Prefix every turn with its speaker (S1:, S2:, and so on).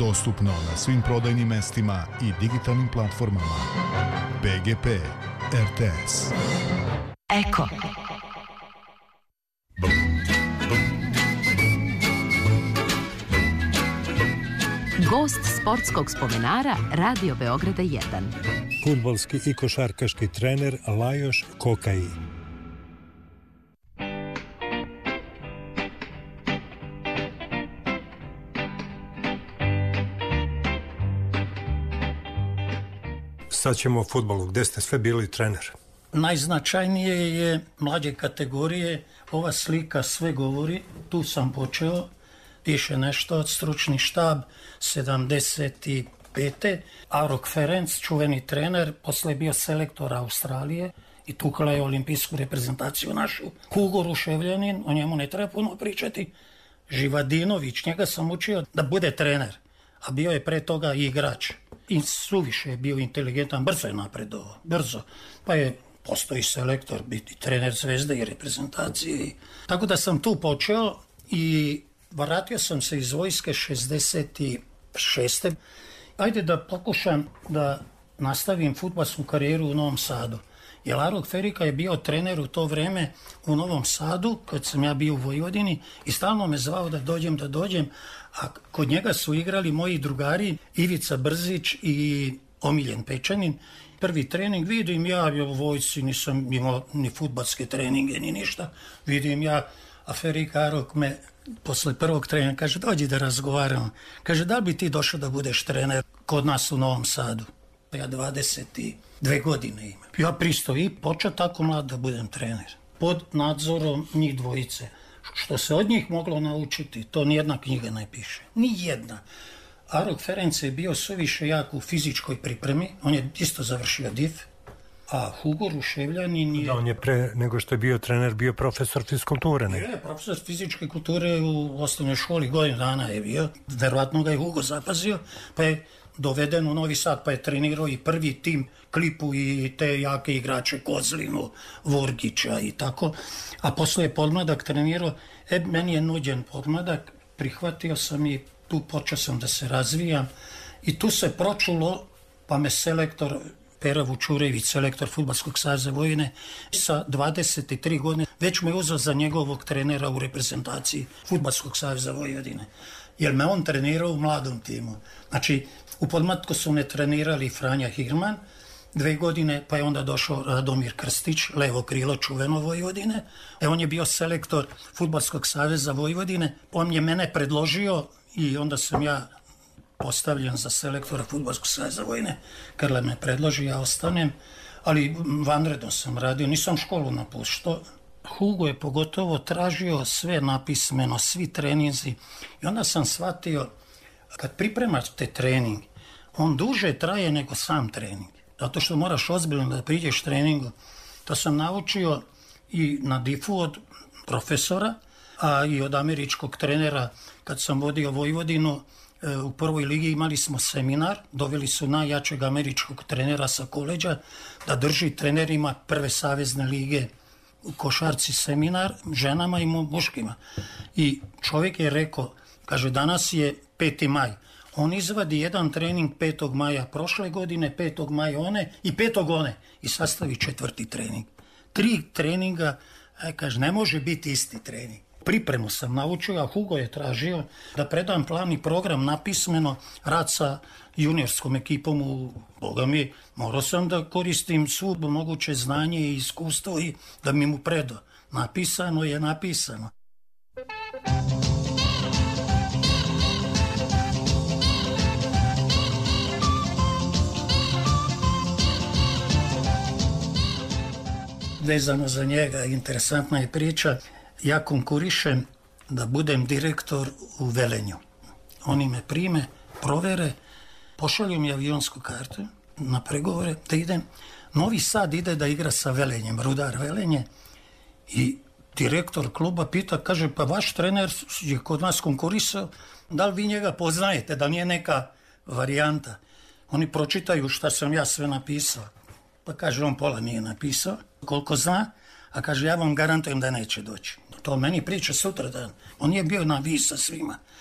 S1: Dostupno na svim prodajnim mestima i digitalnim platformama. PGP RTS.
S2: Eko. Gost sportskog spomenara Radio Beograda 1.
S3: Fudbalski i košarkaški trener Lajoš Kokaji. Sad ćemo o fudbalu. Gde ste sve bili trener?
S4: Najznačajnije je mlađe kategorije. Ova slika sve govori. Tu sam počeo. Piše nešto od stručni štab 75. Arok Ferenc, čuveni trener, posle je bio selektor Australije i tukla je olimpijsku reprezentaciju našu. Hugo Ruševljanin, o njemu ne treba puno pričati. Živadinović, njega sam učio da bude trener, a bio je pre toga i igrač. I suviše je bio inteligentan, brzo je napredovao, brzo. Pa je postoji selektor, biti trener Zvezde i reprezentacije. Tako da sam tu počeo i vratio sam se iz vojske 66. Ajde da pokušam da nastavim fudbalsku karijeru u Novom Sadu. Jer Arok Ferika je bio trener u to vreme u Novom Sadu, kad sam ja bio u Vojvodini, i stalno me zvao da dođem, a kod njega su igrali moji drugari Ivica Brzić i Omiljen Pečanin. Prvi trening vidim ja u vojsci, nisam imao ni fudbalske treninge ni ništa, vidim ja, a Ferika Arok me posle prvog treninga kaže dođi da razgovaramo. Kaže da li bi ti došao da budeš trener kod nas u Novom Sadu? Ja 22 godine imam. Ja pristao i počeo tako mlad da budem trener. Pod nadzorom njih dvojice. Što se od njih moglo naučiti, to nijedna knjiga ne piše. Nijedna. Arok Ferenc je bio suviše jak u fizičkoj pripremi. On je isto završio DIF. A Hugo Ruševljanin je...
S3: Da, on je pre nego što je bio trener bio profesor fizkulture.
S4: Je, profesor fizičke kulture u osnovnoj školi, godinu dana je bio. Verovatno ga je Hugo zapazio, pa je doveden u Novi Sad, pa je trenirao i prvi tim Klipu i te jake igrače Kozlinu, Vorgića i tako. A posle je podmladak trenirao, meni je nuđen podmladak, prihvatio sam i tu počeo sam da se razvijam. I tu se pročulo, pa me selektor Pera Vučurević, selektor Fudbalskog saveza Vojvodine, sa 23 godine već me uzeo za njegovog trenera u reprezentaciji Fudbalskog saveza Vojvodine. Jer me on trenirao u mladom timu. Znači, u podmlatku su me trenirali Franja Hirman 2 godine, pa je onda došao Radomir Krstić, levo krilo čuveno Vojvodine. On je bio selektor Fudbalskog saveza Vojvodine, on je mene predložio i onda sam ja postavljen za selektora Fudbalskog saveza Vojvodine. Krle me predloži, ja ostanem, ali vanredno sam radio, nisam školu napuštao. Hugo je pogotovo tražio sve napismeno, svi treninzi, i onda sam shvatio, kad pripremate trening, on duže traje nego sam trening, zato što moraš ozbiljno da priđeš treningu. To sam naučio i na DIF-u od profesora, a i od američkog trenera. Kad sam vodio Vojvodinu, u prvoj ligi imali smo seminar, doveli su najjačeg američkog trenera sa koleđa da drži trenerima prve savezne lige u košarci seminar, ženama i muškima. I čovjek je rekao, kaže, danas je 5. maj. On izvadi jedan trening 5. maja prošle godine, 5. maja one i 5. one i sastavi 4. trening. 3 treninga, kaže, ne može biti isti trening. Pripremu sam naučio, a Hugo je tražio da predam plan i program napismeno, rad sa juniorskom ekipom u Boga mi, morao sam da koristim svu moguće znanje i iskustvo i da mi mu predo. Napisano je napisano. Vezano za njega, interesantna je priča. Ja konkurišem da budem direktor u Velenju. Oni me prime, provere, pošalju mi avionsku kartu na pregovore da idem. Novi Sad ide da igra sa Velenjem, Rudar Velenje, i direktor kluba pita, kaže, pa vaš trener je kod nas konkurisao, da li vi njega poznajete, da nije neka varijanta? Oni pročitaju šta sam ja sve napisao. Pa kaže, on pola nije napisao, koliko zna, a kaže, ja vam garantujem da neće doći. To meni priča sutradan. On je bio na vi sa svima.